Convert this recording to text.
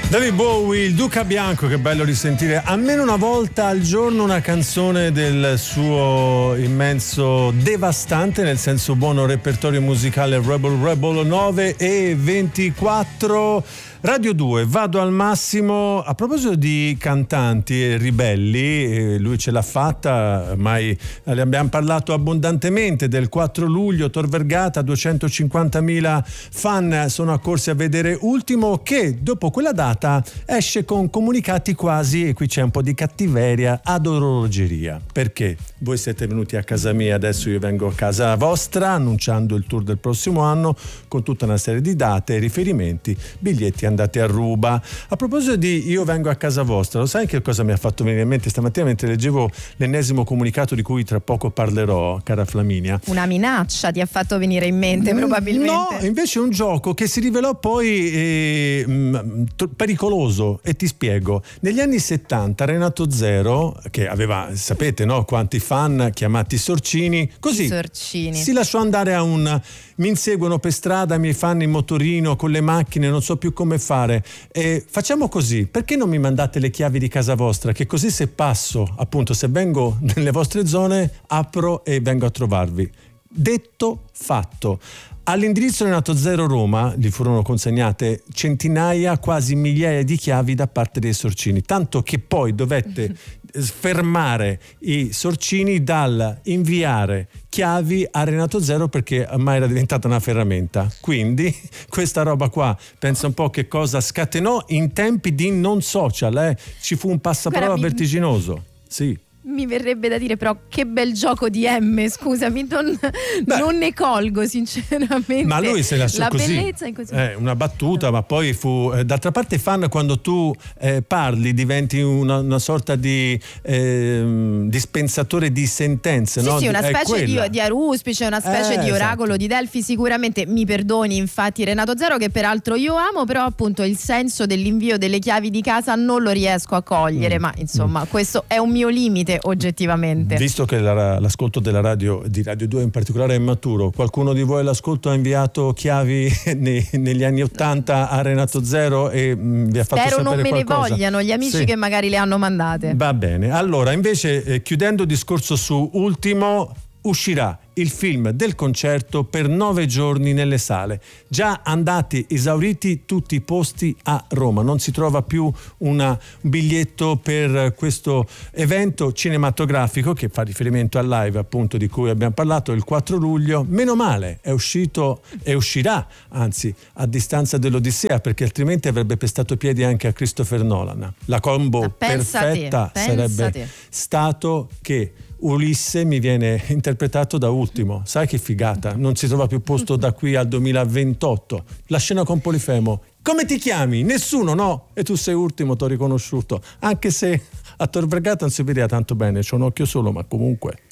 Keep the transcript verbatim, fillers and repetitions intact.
David Bowie, il Duca Bianco, che bello risentire almeno una volta al giorno una canzone del suo immenso, devastante nel senso buono, repertorio musicale Rebel Rebel. Nove e ventiquattro. Radio due, vado al massimo. A proposito di cantanti e ribelli, eh, lui ce l'ha fatta, ormai ne abbiamo parlato abbondantemente, del quattro luglio, Tor Vergata, duecentocinquantamila fan sono accorsi a vedere Ultimo, che dopo quella data esce con comunicati quasi, e qui c'è un po' di cattiveria, ad orologeria. Perché? Voi siete venuti a casa mia, adesso io vengo a casa vostra annunciando il tour del prossimo anno con tutta una serie di date, riferimenti, biglietti andate a ruba. A proposito di io vengo a casa vostra, lo sai che cosa mi ha fatto venire in mente stamattina mentre leggevo l'ennesimo comunicato di cui tra poco parlerò, cara Flaminia? Una minaccia ti ha fatto venire in mente, probabilmente. No, invece un gioco che si rivelò poi eh, mh, pericoloso, e ti spiego. Negli anni settanta Renato Zero, che aveva, sapete, no, quanti fan chiamati Sorcini, così Sorcini. Si lasciò andare a un mi inseguono per strada, mi fanno in motorino con le macchine, non so più come fare. E facciamo così, perché non mi mandate le chiavi di casa vostra, che così se passo, appunto, se vengo nelle vostre zone, apro e vengo a trovarvi. Detto, fatto. All'indirizzo Renato Zero Roma gli furono consegnate centinaia, quasi migliaia di chiavi da parte dei Sorcini, tanto che poi dovette fermare i Sorcini dal inviare chiavi a Renato Zero, perché ormai era diventata una ferramenta. Quindi questa roba qua, pensa un po' che cosa scatenò in tempi di non social, eh? Ci fu un passaparola Guarda, mi... vertiginoso. Sì. Mi verrebbe da dire, però, che bel gioco di M, scusami, non, non ne colgo sinceramente. Ma lui se lasciò la così, bellezza in così. Eh, una battuta, ma poi fu eh, d'altra parte fan, quando tu eh, parli diventi una, una sorta di eh, dispensatore di sentenze, sì, no? Sì, una È specie di, di aruspice, una specie eh, di oracolo esatto. di Delfi, sicuramente. Mi perdoni infatti Renato Zero, che peraltro io amo, però appunto il senso dell'invio delle chiavi di casa non lo riesco a cogliere, mm. ma insomma mm. questo è un mio limite oggettivamente. Visto che la, l'ascolto della radio, di Radio due in particolare, è maturo, qualcuno di voi all'ascolto ha inviato chiavi nei, negli anni ottanta a Renato Zero e mh, vi ha fatto Spero sapere non me qualcosa? ne vogliano gli amici, sì, che magari le hanno mandate. Va bene, allora invece eh, chiudendo il discorso su Ultimo, uscirà il film del concerto per nove giorni nelle sale, già andati esauriti tutti i posti a Roma, non si trova più una, un biglietto per questo evento cinematografico che fa riferimento al live, appunto, di cui abbiamo parlato il quattro luglio. Meno male, è uscito e uscirà, anzi, a distanza dell'Odissea, perché altrimenti avrebbe pestato piedi anche a Christopher Nolan. La combo perfetta te, sarebbe te. stato che Ulisse mi viene interpretato da Ultimo. Sai che figata, non si trova più posto da qui al duemilaventotto. La scena con Polifemo: come ti chiami? Nessuno, no? E tu sei Ultimo, t'ho riconosciuto, anche se a Tor Vergata non si vedeva tanto bene, c'ho un occhio solo, ma comunque